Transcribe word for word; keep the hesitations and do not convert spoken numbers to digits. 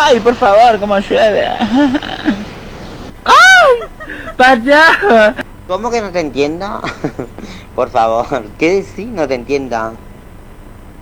Ay, por favor, cómo llueve. ¡Ay! ¡Para! ¿Cómo que no te entiendo? Por favor, ¿qué decís? No te entiendo.